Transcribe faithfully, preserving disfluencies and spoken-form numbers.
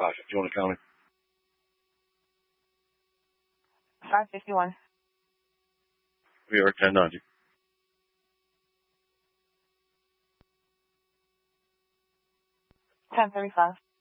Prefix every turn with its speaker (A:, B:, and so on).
A: five fifty-one County.
B: five fifty-one.
A: We are ten ninety.
B: ten thirty-five.